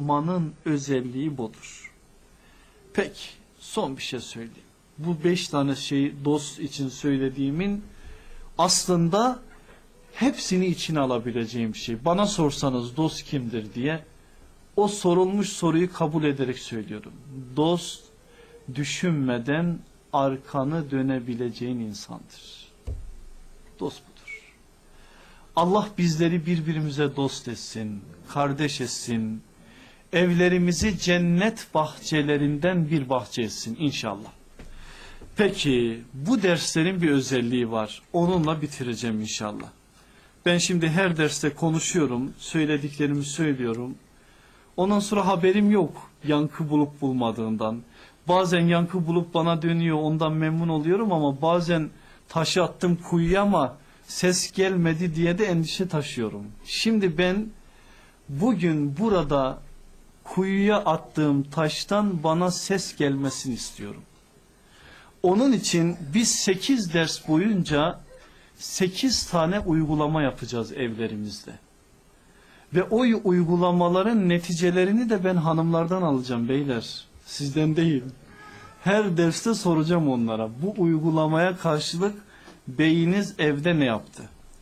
Rahman'ın özelliği budur. Peki, son bir şey söyleyeyim. Bu 5 tane şeyi dost için söylediğimin aslında hepsini içine alabileceğim şey. Bana sorsanız dost kimdir diye o sorulmuş soruyu kabul ederek söylüyorum. Dost, düşünmeden arkanı dönebileceğin insandır. Dost budur. Allah bizleri birbirimize dost etsin, kardeş etsin. Evlerimizi cennet bahçelerinden bir bahçe etsin inşallah. Peki bu derslerin bir özelliği var. Onunla bitireceğim inşallah. Ben şimdi her derste konuşuyorum, söylediklerimi söylüyorum. Ondan sonra haberim yok yankı bulup bulmadığından. Bazen yankı bulup bana dönüyor, ondan memnun oluyorum ama bazen taşı attım kuyuya ama ses gelmedi diye de endişe taşıyorum. Şimdi ben bugün burada kuyuya attığım taştan bana ses gelmesini istiyorum. Onun için biz 8 ders boyunca 8 tane uygulama yapacağız evlerimizde. Ve o uygulamaların neticelerini de ben hanımlardan alacağım beyler. Sizden değil. Her derste soracağım onlara. Bu uygulamaya karşılık beyiniz evde ne yaptı?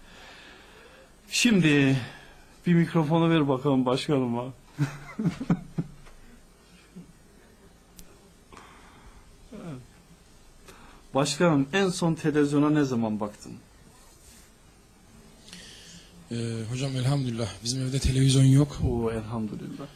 Şimdi bir mikrofonu ver bakalım başkanıma. Başkanım en son televizyona ne zaman baktın? Hocam elhamdülillah bizim evde televizyon yok. Oo elhamdülillah.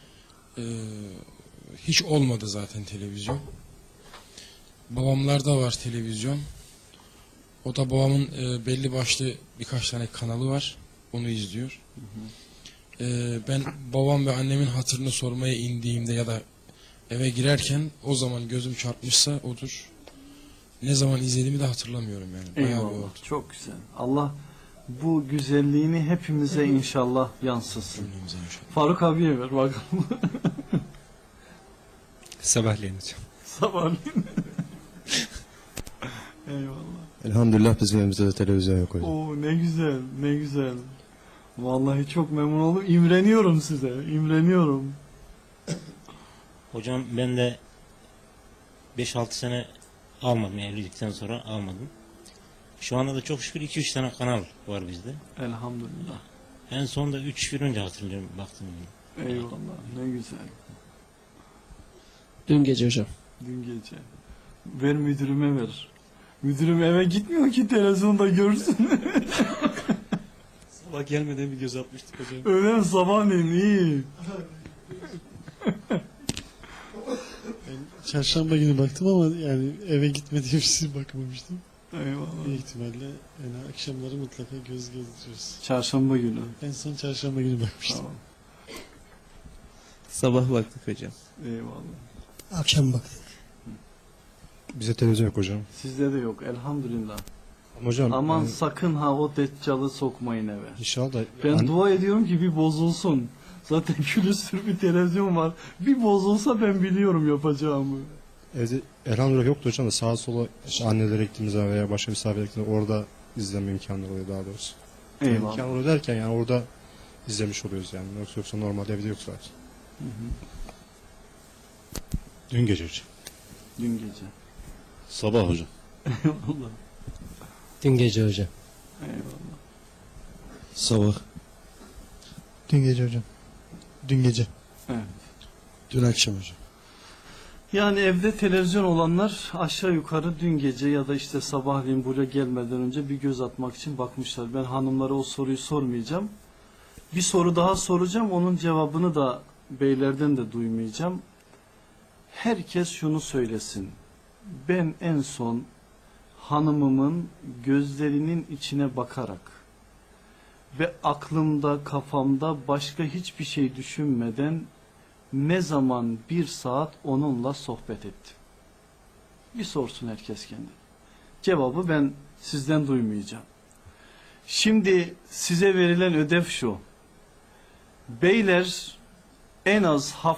Hiç olmadı zaten televizyon. Babamlarda var televizyon. O da babamın belli başlı birkaç tane kanalı var. Onu izliyor. Hı hı. Ben babam ve annemin hatırını sormaya indiğimde ya da eve girerken o zaman gözüm çarpmışsa odur. Ne zaman izlediğimi de hatırlamıyorum yani. Bayağı bir Eyvallah. oldu. Çok güzel. Allah bu güzelliğini hepimize inşallah yansıtsın. Cümlemize inşallah. Faruk abiye ver bakalım. Sabahleyin hocam. Sabahleyin. Eyvallah. Elhamdülillah bizim evimizde de televizyon yok hocam. Oo ne güzel, ne güzel. Vallahi çok memnun oldum. İmreniyorum size. İmreniyorum. Hocam ben de 5-6 sene almadım, evlilikten sonra almadım. Şu anda da çok şükür 2-3 tane kanal var bizde. Elhamdülillah. En son da 3 yıl önce hatırlıyorum baktım. Eyvallah. Ne güzel. Dün gece hocam. Dün gece. Ver müdürüme ver. Müdürüm eve gitmiyor ki televizyonda görsün. Sabah gelmeden bir göz atmıştık hocam. Öyle mi? Sabahleyin iyi. Çarşamba günü baktım ama yani eve gitmediğim için bakmamıştım. Eyvallah. Büyük ihtimalle yani akşamları mutlaka göz gezdiriyoruz. Çarşamba günü. En son çarşamba günü bakmıştım. Tamam. Sabah baktık hocam. Eyvallah. Akşam baktık. Bize televizyon yok hocam. Sizde de yok elhamdülillah. Ama hocam Aman yani sakın ha o deccalı sokmayın eve. inşallah da Ben dua ediyorum ki bir bozulsun. Zaten külüstür bir televizyon var. Bir bozulsa ben biliyorum yapacağımı. evde elhamdülillah yoktu hocam da sağa sola işte annelere gittiğimizde veya başka misafirlere gittiğimizde orada izleme imkanları oluyor daha doğrusu. Eyvallah. İmkan oluyor derken yani orada izlemiş oluyoruz yani. Yoksa normalde evde yok zaten. Hı hı. Dün gece hocam. Dün gece. Sabah hocam. Eyvallah. Dün gece hocam. Eyvallah. Sabah. Dün gece hocam. Dün gece. Evet. Dün akşam hocam. Yani evde televizyon olanlar aşağı yukarı dün gece ya da işte sabahleyin buraya gelmeden önce bir göz atmak için bakmışlar. Ben hanımlara o soruyu sormayacağım. Bir soru daha soracağım. Onun cevabını da beylerden de duymayacağım. Herkes şunu söylesin. Ben en son hanımımın gözlerinin içine bakarak ve aklımda, kafamda başka hiçbir şey düşünmeden ne zaman 1 saat onunla sohbet ettim? Bir sorsun herkes kendine. Cevabı ben sizden duymayacağım. Şimdi size verilen ödev şu. Beyler en az